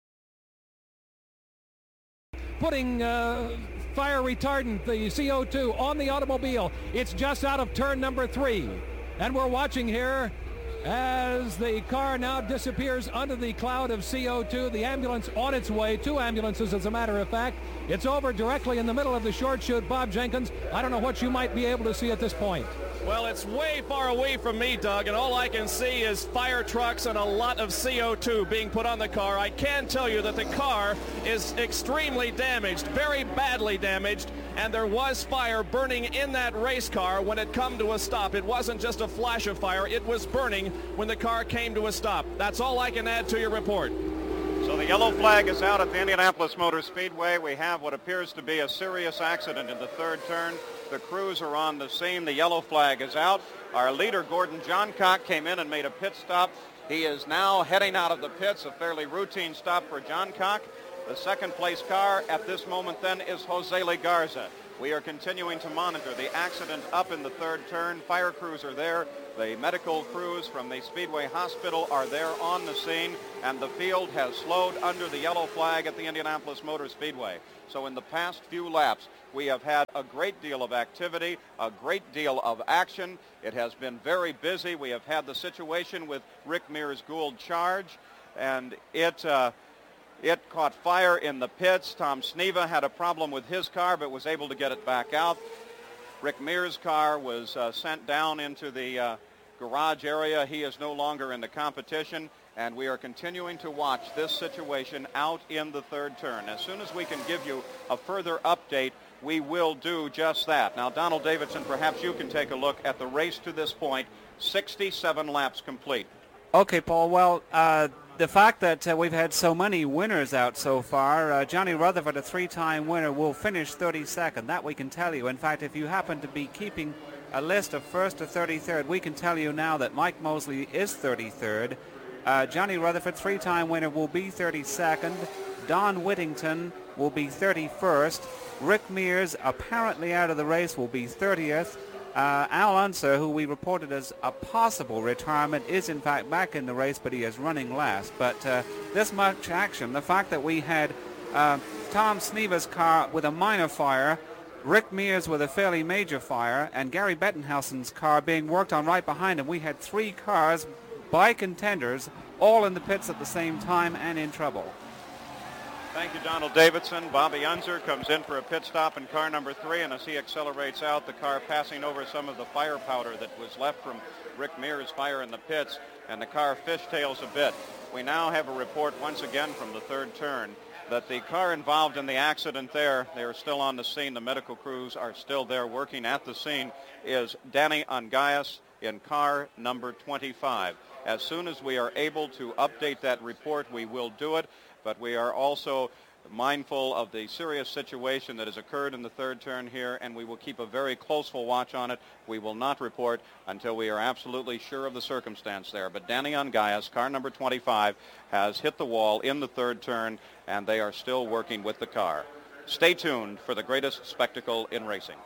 Speaker 11: putting fire retardant, the CO2, on the automobile. It's just out of turn number 3. And we're watching here as the car now disappears under the cloud of CO2. The ambulance on its way, 2 ambulances as a matter of fact. It's over directly in the middle of the short chute. Bob Jenkins, I don't know what you might be able to see at this point.
Speaker 6: Well, it's way far away from me, Doug, and all I can see is fire trucks and a lot of CO2 being put on the car. I can tell you that the car is extremely damaged, very badly damaged, and there was fire burning in that race car when it come to a stop. It wasn't just a flash of fire, it was burning when the car came to a stop. That's all I can add to your report.
Speaker 1: So the yellow flag is out at the Indianapolis Motor Speedway. We have what appears to be a serious accident in the third turn. The crews are on the scene. The yellow flag is out. Our leader, Gordon Johncock, came in and made a pit stop. He is now heading out of the pits, a fairly routine stop for Johncock. The second place car at this moment then is Jose Le Garza. We are continuing to monitor the accident up in the third turn. Fire crews are there. The medical crews from the Speedway Hospital are there on the scene, and the field has slowed under the yellow flag at the Indianapolis Motor Speedway. So in the past few laps, we have had a great deal of activity, a great deal of action. It has been very busy. We have had the situation with Rick Mears' Gould Charge, and it caught fire in the pits. Tom Sneva had a problem with his car but was able to get it back out. Rick Mears' car was sent down into the garage area. He is no longer in the competition, and we are continuing to watch this situation out in the third turn. As soon as we can give you a further update, we will do just that. Now, Donald Davidson, perhaps you can take a look at the race to this point. 67 laps complete.
Speaker 2: Okay, Paul. Well, the fact that we've had so many winners out so far, Johnny Rutherford, a three-time winner, will finish 32nd. That we can tell you. In fact, if you happen to be keeping a list of 1st to 33rd, we can tell you now that Mike Mosley is 33rd. Johnny Rutherford, three-time winner, will be 32nd. Don Whittington will be 31st. Rick Mears, apparently out of the race, will be 30th. Al Unser, who we reported as a possible retirement, is in fact back in the race, but he is running last. But this much action, the fact that we had Tom Sneva's car with a minor fire, Rick Mears with a fairly major fire, and Gary Bettenhausen's car being worked on right behind him, we had three cars by contenders all in the pits at the same time and in trouble.
Speaker 1: Thank you, Donald Davidson. Bobby Unser comes in for a pit stop in car number 3, and as he accelerates out, the car passing over some of the fire powder that was left from Rick Mears' fire in the pits, and the car fishtails a bit. We now have a report once again from the third turn that the car involved in the accident there, they are still on the scene, the medical crews are still there working at the scene, is Danny Angayas in car number 25. As soon as we are able to update that report, we will do it. But we are also mindful of the serious situation that has occurred in the third turn here, and we will keep a very closeful watch on it. We will not report until we are absolutely sure of the circumstance there. But Danny Angayas, car number 25, has hit the wall in the third turn, and they are still working with the car. Stay tuned for the greatest spectacle in racing.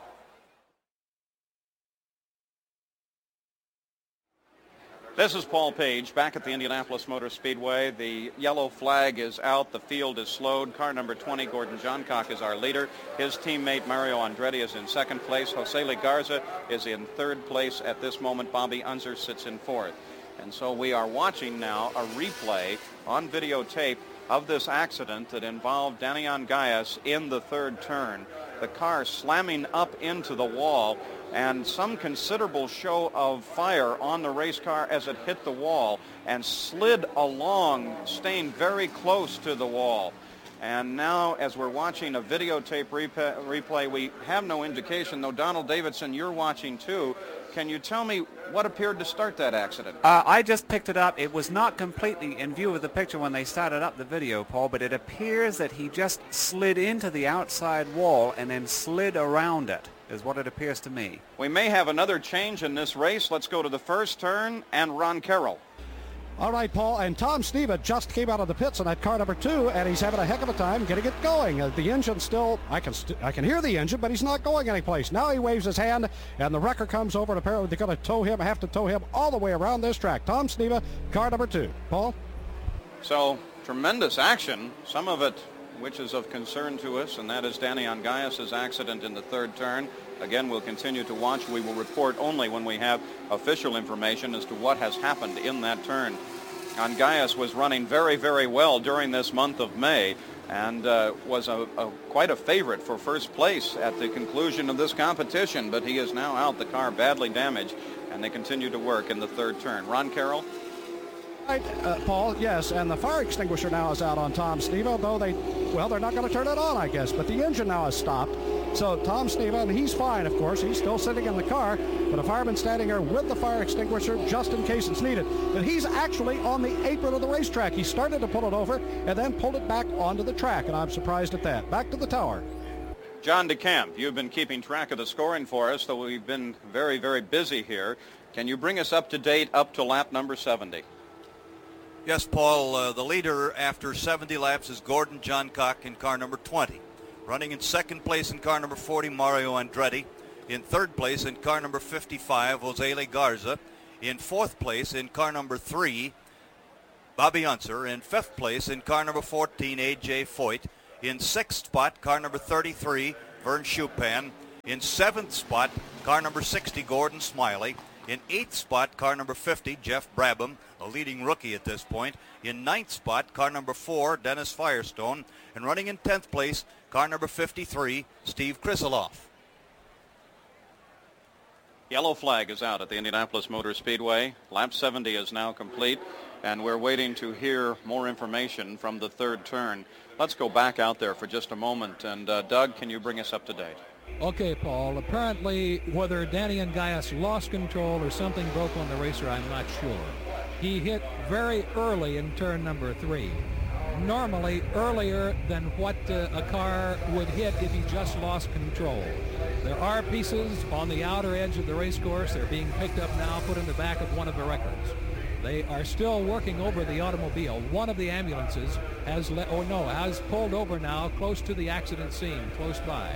Speaker 1: This is Paul Page back at the Indianapolis Motor Speedway. The yellow flag is out. The field is slowed. Car number 20, Gordon Johncock, is our leader. His teammate, Mario Andretti, is in second place. Jose Le Garza is in third place at this moment. Bobby Unser sits in fourth. And so we are watching now a replay on videotape of this accident that involved Danny Angayas in the third turn. The car slamming up into the wall, and some considerable show of fire on the race car as it hit the wall and slid along, staying very close to the wall. And now, as we're watching a videotape replay, we have no indication, though Donald Davidson, you're watching too. Can you tell me what appeared to start that accident?
Speaker 2: I just picked it up. It was not completely in view of the picture when they started up the video, Paul, but it appears that he just slid into the outside wall and then slid around it, is what it appears to me.
Speaker 1: We may have another change in this race. Let's go to the first turn and Ron Carroll.
Speaker 7: All right, Paul, and Tom Sneva just came out of the pits on that car number 2, and he's having a heck of a time getting it going. The engine still, I can hear the engine, but he's not going anyplace. Now he waves his hand, and the wrecker comes over, and apparently they're going to have to tow him all the way around this track. Tom Sneva, car number 2. Paul?
Speaker 1: So, tremendous action, some of it which is of concern to us, and that is Danny Angayas' accident in the third turn. Again, we'll continue to watch. We will report only when we have official information as to what has happened in that turn. Angayas was running very, very well during this month of May and was quite a favorite for first place at the conclusion of this competition, but he is now out, the car badly damaged, and they continue to work in the third turn. Ron Carroll?
Speaker 7: Right, Paul, yes, and the fire extinguisher now is out on Tom Sneva, though they're not going to turn it on, I guess, but the engine now has stopped. So Tom Sneva, and he's fine, of course. He's still sitting in the car, but a fireman standing there with the fire extinguisher just in case it's needed. But he's actually on the apron of the racetrack. He started to pull it over and then pulled it back onto the track, and I'm surprised at that. Back to the tower.
Speaker 1: John DeCamp, you've been keeping track of the scoring for us, so we've been very, very busy here. Can you bring us up to date up to lap number 70?
Speaker 3: Yes, Paul. The leader after 70 laps is Gordon Johncock in car number 20. Running in second place in car number 40, Mario Andretti. In third place in car number 55, Jose Garza. In fourth place in car number 3, Bobby Unser. In fifth place in car number 14, A.J. Foyt. In sixth spot, car number 33, Vern Chupan. In seventh spot, car number 60, Gordon Smiley. In eighth spot, car number 50, Jeff Brabham, a leading rookie at this point. In ninth spot, car number 4, Dennis Firestone. And running in 10th place, car number 53, Steve Krisiloff.
Speaker 1: Yellow flag is out at the Indianapolis Motor Speedway. Lap 70 is now complete, and we're waiting to hear more information from the third turn. Let's go back out there for just a moment. And Doug, can you bring us up to date?
Speaker 11: Okay, Paul. Apparently, whether Danny Ungayas lost control or something broke on the racer, I'm not sure. He hit very early in turn number 3. Normally earlier than what a car would hit if he just lost control. There are pieces on the outer edge of the race course. They're being picked up now, put in the back of one of the wreckers. They are still working over the automobile. One of the ambulances has pulled over now close to the accident scene, close by.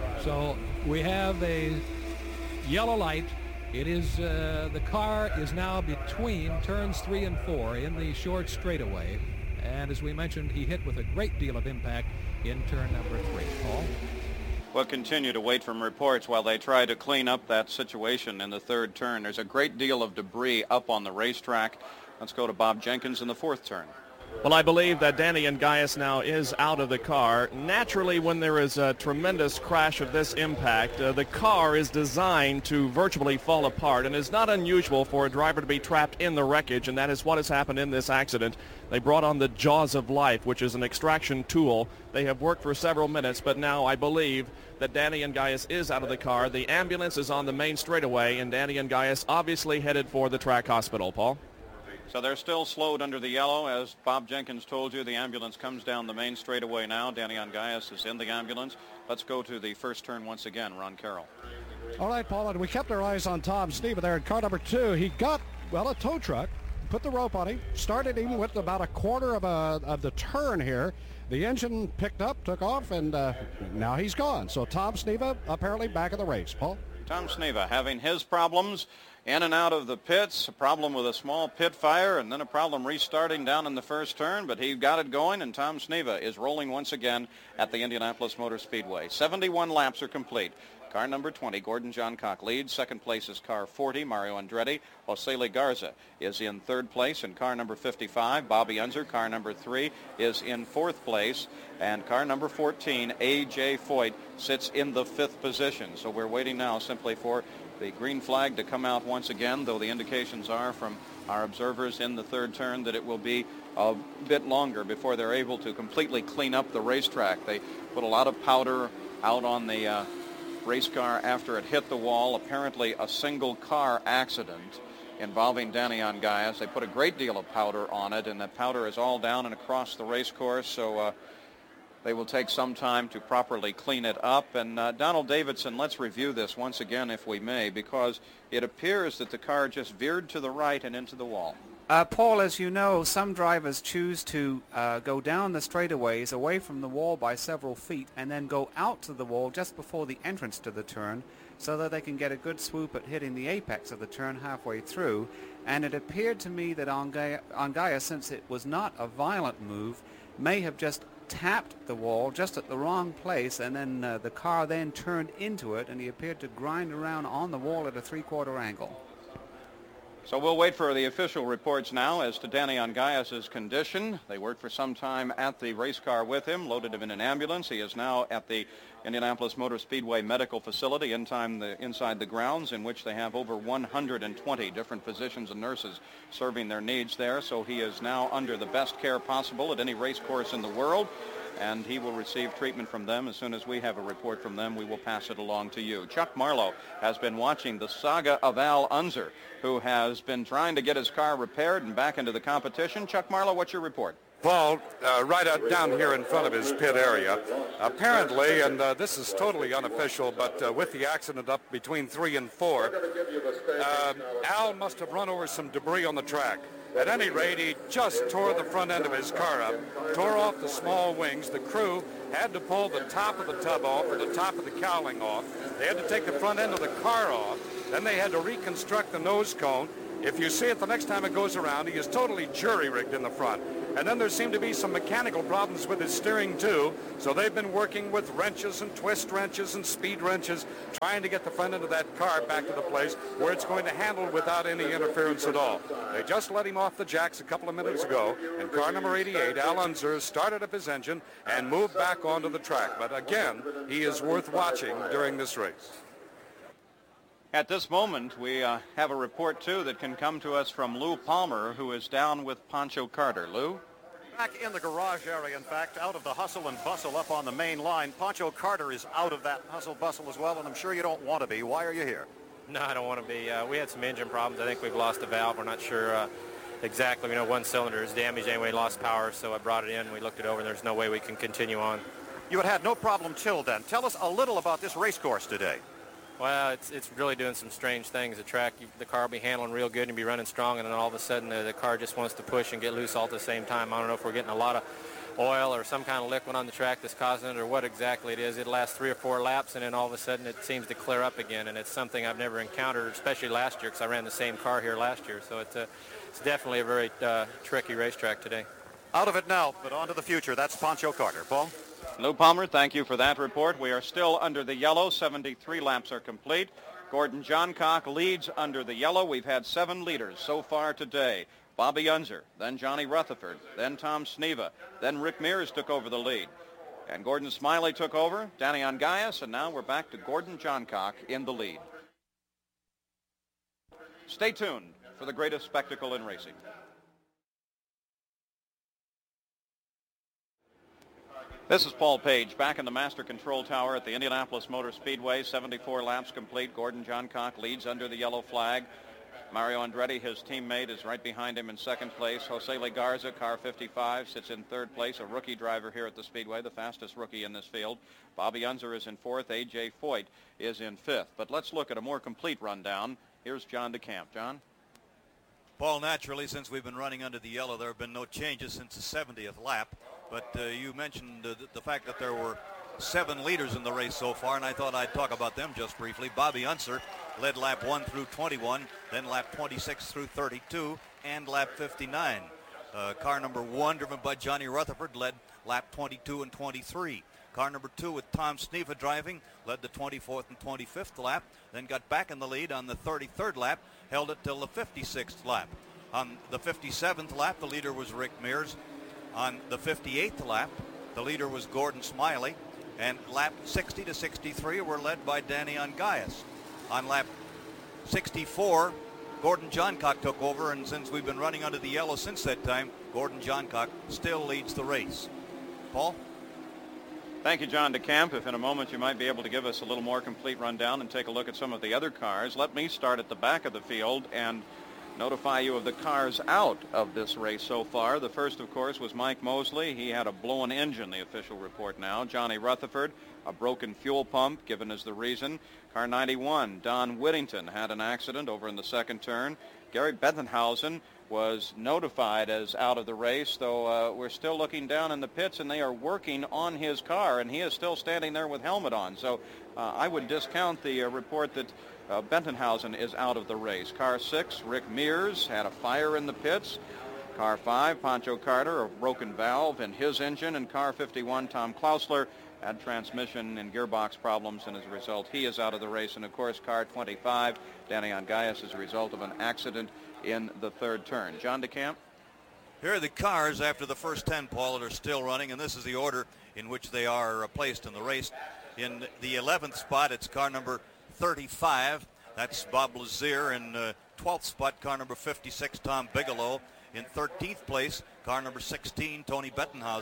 Speaker 11: So we have a yellow light. It is the car is now between turns 3 and 4 in the short straightaway. And as we mentioned, he hit with a great deal of impact in turn number 3. Paul?
Speaker 1: We'll continue to wait for reports while they try to clean up that situation in the third turn. There's a great deal of debris up on the racetrack. Let's go to Bob Jenkins in the fourth turn.
Speaker 6: Well, I believe that Danny Ungayas now is out of the car. Naturally, when there is a tremendous crash of this impact, the car is designed to virtually fall apart, and it's not unusual for a driver to be trapped in the wreckage, and that is what has happened in this accident. They brought on the Jaws of Life, which is an extraction tool. They have worked for several minutes, but now I believe that Danny Ungayas is out of the car. The ambulance is on the main straightaway, and Danny Ungayas obviously headed for the track hospital. Paul?
Speaker 1: So they're still slowed under the yellow. As Bob Jenkins told you, the ambulance comes down the main straightaway now. Danny Ungayas is in the ambulance. Let's go to the first turn once again. Ron Carroll.
Speaker 7: All right, Paul, and we kept our eyes on Tom Sneva there in car number 2. He got, a tow truck, put the rope on him, started him with about a quarter of the turn here. The engine picked up, took off, and now he's gone. So Tom Sneva apparently back in the race. Paul?
Speaker 1: Tom Sneva having his problems in and out of the pits, a problem with a small pit fire, and then a problem restarting down in the first turn, but he got it going, and Tom Sneva is rolling once again at the Indianapolis Motor Speedway. 71 laps are complete. Car number 20, Gordon Johncock leads. Second place is car 40, Mario Andretti. Jose Garza is in third place, and car number 55, Bobby Unser, car number 3, is in fourth place, and car number 14, A.J. Foyt, sits in the fifth position. So we're waiting now simply for the green flag to come out once again, though the indications are from our observers in the third turn that it will be a bit longer before they're able to completely clean up the racetrack. They put a lot of powder out on the race car after it hit the wall, apparently a single car accident involving Danny Ungayas. They put a great deal of powder on it, and that powder is all down and across the race course, so they will take some time to properly clean it up. And Donald Davidson, let's review this once again, if we may, because it appears that the car just veered to the right and into the wall.
Speaker 2: Paul, as you know, some drivers choose to go down the straightaways away from the wall by several feet and then go out to the wall just before the entrance to the turn so that they can get a good swoop at hitting the apex of the turn halfway through. And it appeared to me that Ungayas, since it was not a violent move, may have just tapped the wall just at the wrong place, and then the car then turned into it, and he appeared to grind around on the wall at a three-quarter angle.
Speaker 1: So we'll wait for the official reports now as to Danny Ungayas' condition. They worked for some time at the race car with him, loaded him in an ambulance. He is now at the Indianapolis Motor Speedway Medical Facility inside the grounds, in which they have over 120 different physicians and nurses serving their needs there. So he is now under the best care possible at any race course in the world. and he will receive treatment from them. As soon as we have a report from them, we will pass it along to you. Chuck Marlowe has been watching the saga of Al Unser, who has been trying to get his car repaired and back into the competition. Chuck Marlowe, what's your report?
Speaker 15: Paul, right out down here in front of his pit area, apparently, and this is totally unofficial, but with the accident up between 3 and 4, Al must have run over some debris on the track. At any rate, he just tore the front end of his car up, tore off the small wings. The crew had to pull the top of the tub off or the top of the cowling off. They had to take the front end of the car off. Then they had to reconstruct the nose cone. If you see it the next time it goes around, he is totally jury-rigged in the front. And then there seemed to be some mechanical problems with his steering, too. So they've been working with wrenches and twist wrenches and speed wrenches, trying to get the front end of that car back to the place where it's going to handle without any interference at all. They just let him off the jacks a couple of minutes ago, and car number 88, Al Unser, started up his engine and moved back onto the track. But again, he is worth watching during this race.
Speaker 1: At this moment, we have a report, too, that can come to us from Lou Palmer, who is down with Pancho Carter. Lou?
Speaker 16: Back in the garage area, in fact, out of the hustle and bustle up on the main line. Pancho Carter is out of that hustle bustle as well, and I'm sure you don't want to be. Why are you here?
Speaker 17: No, I don't want to be. We had some engine problems. I think we've lost a valve. We're not sure exactly. We know one cylinder is damaged anyway, lost power, so I brought it in. We looked it over, and there's no way we can continue on.
Speaker 16: You had no problem till then. Tell us a little about this race course today.
Speaker 17: Well, it's really doing some strange things. The track, the car will be handling real good and be running strong, and then all of a sudden the car just wants to push and get loose all at the same time. I don't know if we're getting a lot of oil or some kind of liquid on the track that's causing it or what exactly it is. It lasts 3 or 4 laps, and then all of a sudden it seems to clear up again, and it's something I've never encountered, especially last year because I ran the same car here last year. So it's definitely a very tricky racetrack today.
Speaker 16: Out of it now, but on to the future. That's Pancho Carter. Paul?
Speaker 1: Lou Palmer, thank you for that report. We are still under the yellow. 73 laps are complete. Gordon Johncock leads under the yellow. We've had 7 leaders so far today. Bobby Unser, then Johnny Rutherford, then Tom Sneva, then Rick Mears took over the lead. And Gordon Smiley took over, Danny Ongaias, and now we're back to Gordon Johncock in the lead. Stay tuned for the greatest spectacle in racing. This is Paul Page back in the Master Control Tower at the Indianapolis Motor Speedway. 74 laps complete. Gordon Johncock leads under the yellow flag. Mario Andretti, his teammate, is right behind him in second place. Jose Legarza, car 55, sits in third place, a rookie driver here at the Speedway, the fastest rookie in this field. Bobby Unser is in fourth. A.J. Foyt is in fifth. But let's look at a more complete rundown. Here's John DeCamp. John?
Speaker 3: Paul, naturally, since we've been running under the yellow, there have been no changes since the 70th lap. But you mentioned the fact that there were 7 leaders in the race so far, and I thought I'd talk about them just briefly. Bobby Unser led lap 1 through 21, then lap 26 through 32, and lap 59. Car number 1, driven by Johnny Rutherford, led lap 22 and 23. Car number 2 with Tom Sneva driving led the 24th and 25th lap, then got back in the lead on the 33rd lap, held it till the 56th lap. On the 57th lap, the leader was Rick Mears. On the 58th lap, the leader was Gordon Smiley, and lap 60 to 63 were led by Danny Ongaias. On lap 64, Gordon Johncock took over, and since we've been running under the yellow since that time, Gordon Johncock still leads the race. Paul?
Speaker 1: Thank you, John DeCamp. If in a moment you might be able to give us a little more complete rundown and take a look at some of the other cars. Let me start at the back of the field and notify you of the cars out of this race so far. The first, of course, was Mike Mosley. He had a blown engine, the official report now. Johnny Rutherford, a broken fuel pump, given as the reason. Car 91, Don Whittington, had an accident over in the second turn. Gary Bethenhausen was notified as out of the race, though we're still looking down in the pits, and they are working on his car, and he is still standing there with helmet on. So I would discount the report that Bethenhausen is out of the race. Car 6, Rick Mears, had a fire in the pits. Car 5, Pancho Carter, a broken valve in his engine. And car 51, Tom Klausler, had transmission and gearbox problems, and as a result, he is out of the race. And, of course, car 25, Danny Ongaias, as a result of an accident in the third turn. John DeCamp?
Speaker 3: Here are the cars after the first 10, Paul, that are still running, and this is the order in which they are placed in the race. In the 11th spot, it's car number 35. That's Bob Lazier. In 12th spot, car number 56, Tom Bigelow. In 13th place, car number 16, Tony Bettenhausen.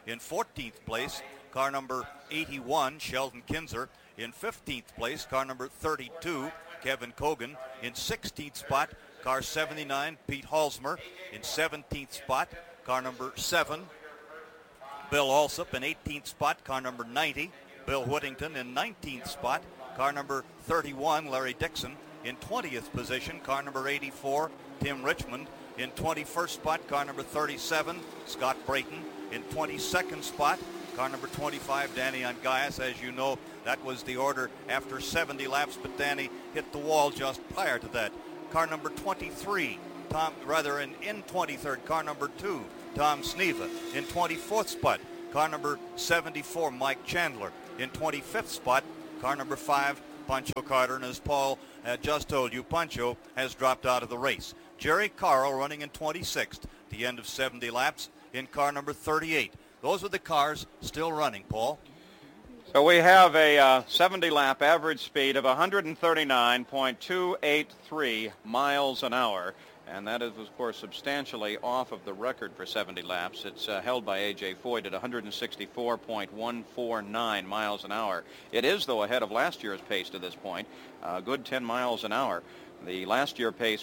Speaker 3: In 14th place, car number 81, Sheldon Kinzer. In 15th place, car number 32, Kevin Cogan. In 16th spot, car 79, Pete Halsmer. In 17th spot, car number 7, Bill Alsop. In 18th spot, car number 90, Bill Whittington. In 19th spot, car number 31, Larry Dixon. In 20th position, car number 84, Tim Richmond. In 21st spot, car number 37, Scott Brayton. In 22nd spot, car number 25, Danny Ongais. As you know, that was the order after 70 laps, but Danny hit the wall just prior to that. Car number 23, in 23rd, car number 2, Tom Sneva. In 24th spot, car number 74, Mike Chandler. In 25th spot, car number 5, Pancho Carter. And as Paul just told you, Pancho has dropped out of the race. Jerry Carl running in 26th, the end of 70 laps, in car number 38. Those are the cars still running, Paul.
Speaker 1: So we have a 70-lap average speed of 139.283 miles an hour, and that is, of course, substantially off of the record for 70 laps. It's held by A.J. Foyt at 164.149 miles an hour. It is, though, ahead of last year's pace to this point, a good 10 miles an hour. The last year pace,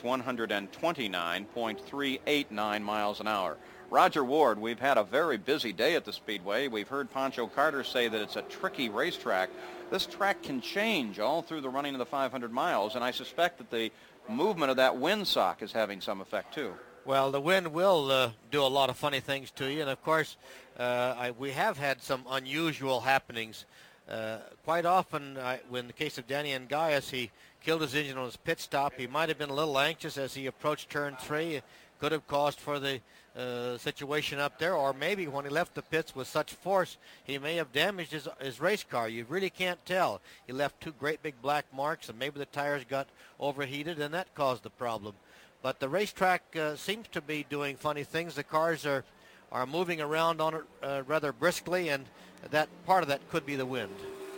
Speaker 1: 129.389 miles an hour. Roger Ward, we've had a very busy day at the Speedway. We've heard Pancho Carter say that it's a tricky racetrack. This track can change all through the running of the 500 miles, and I suspect that the movement of that windsock is having some effect, too.
Speaker 9: Well, the wind will do a lot of funny things to you, and of course, we have had some unusual happenings. Quite often, in the case of Danny Ongais, he killed his engine on his pit stop. He might have been a little anxious as he approached turn 3. It could have caused for the situation up there, or maybe when he left the pits with such force, he may have damaged his race car. You really can't tell. He left 2 great big black marks, and maybe the tires got overheated, and that caused the problem. But the racetrack seems to be doing funny things. The cars are moving around on it rather briskly, and that part of that could be the wind.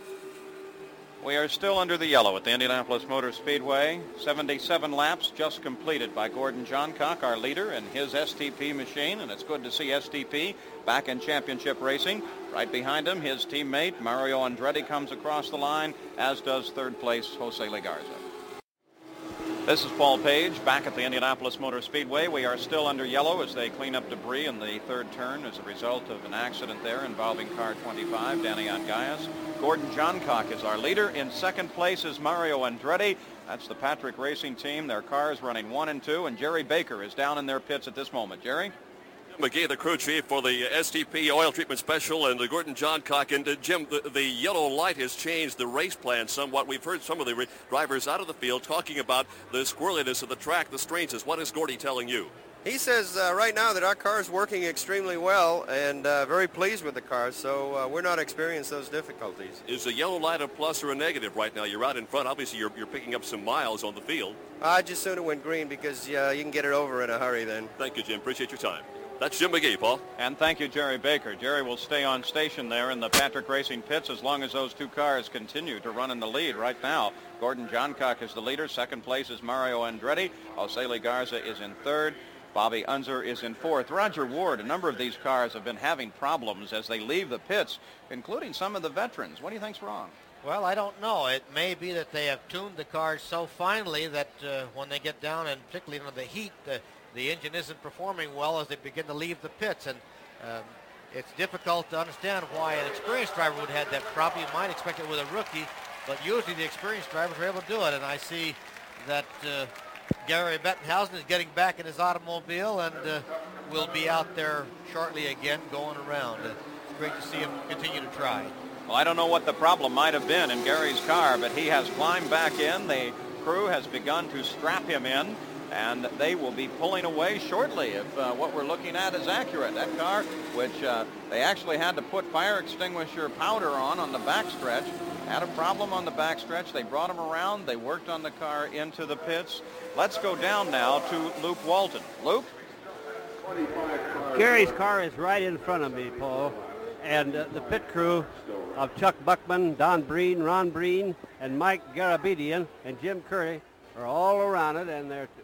Speaker 1: We are still under the yellow at the Indianapolis Motor Speedway. 77 laps just completed by Gordon Johncock, our leader, in his STP machine, and it's good to see STP back in championship racing. Right behind him, his teammate Mario Andretti comes across the line, as does third place Jose Legarza. This is Paul Page back at the Indianapolis Motor Speedway. We are still under yellow as they clean up debris in the third turn as a result of an accident there involving car 25, Danny Ongais. Gordon Johncock is our leader. In second place is Mario Andretti. That's the Patrick Racing team. Their cars running 1 and 2, and Jerry Baker is down in their pits at this moment. Jerry?
Speaker 12: McGee, the crew chief for the STP oil treatment special, and the Gordon Johncock. And Jim, the yellow light has changed the race plan somewhat. We've heard some of the drivers out of the field talking about the squirreliness of the track, the strangeness. What is Gordy telling you?
Speaker 18: He says right now that our car is working extremely well and very pleased with the car, so we're not experiencing those difficulties.
Speaker 12: Is the yellow light a plus or a negative right now? You're out in front. Obviously, you're picking up some miles on the field.
Speaker 18: I just sooner went green because you can get it over in a hurry then.
Speaker 12: Thank you, Jim. Appreciate your time. That's Jim McGee, Paul.
Speaker 1: And thank you, Jerry Baker. Jerry will stay on station there in the Patrick Racing pits as long as those 2 cars continue to run in the lead. Right now, Gordon Johncock is the leader. Second place is Mario Andretti. Jose Legarza is in third. Bobby Unser is in fourth. Roger Ward, a number of these cars have been having problems as they leave the pits, including some of the veterans. What do you think's wrong?
Speaker 9: Well, I don't know. It may be that they have tuned the cars so finely that when they get down, and particularly under the heat, the engine isn't performing well as they begin to leave the pits. And it's difficult to understand why an experienced driver would have that problem. You might expect it with a rookie, but usually the experienced drivers are able to do it. And I see that Gary Bettenhausen is getting back in his automobile and will be out there shortly again going around. It's great to see him continue to try.
Speaker 1: Well, I don't know what the problem might have been in Gary's car, but he has climbed back in. The crew has begun to strap him in, and they will be pulling away shortly if what we're looking at is accurate. That car, which they actually had to put fire extinguisher powder on the backstretch, had a problem on the backstretch. They brought him around. They worked on the car into the pits. Let's go down now to Luke Walton. Luke?
Speaker 19: Gary's car is right in front of me, Paul, and the pit crew of Chuck Buckman, Don Breen, Ron Breen, and Mike Garabedian, and Jim Curry are all around it, and they're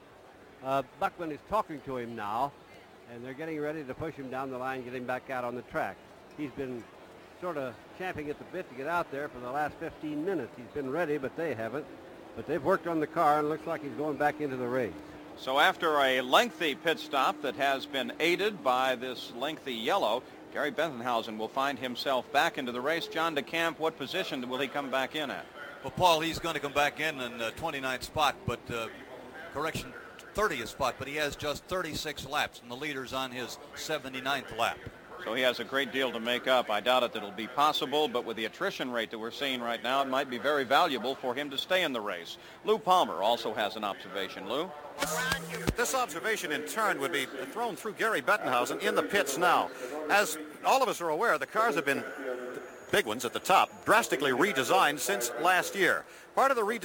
Speaker 19: Buckman is talking to him now, and they're getting ready to push him down the line, get him back out on the track. He's been sort of champing at the bit to get out there for the last 15 minutes. He's been ready, but they haven't. But they've worked on the car, and it looks like he's going back into the race.
Speaker 1: So after a lengthy pit stop that has been aided by this lengthy yellow, Gary Bettenhausen will find himself back into the race. John DeCamp, what position will he come back in at?
Speaker 3: Well, Paul, he's going to come back in the 29th spot, but correction, 30th spot, but he has just 36 laps, and the leader's on his 79th lap.
Speaker 1: So he has a great deal to make up. I doubt it that it'll be possible, but with the attrition rate that we're seeing right now, it might be very valuable for him to stay in the race. Lou Palmer also has an observation. Lou?
Speaker 16: This observation in turn would be thrown through Gary Bettenhausen in the pits now. As all of us are aware, the cars have been, big ones at the top, drastically redesigned since last year. Part of the redesign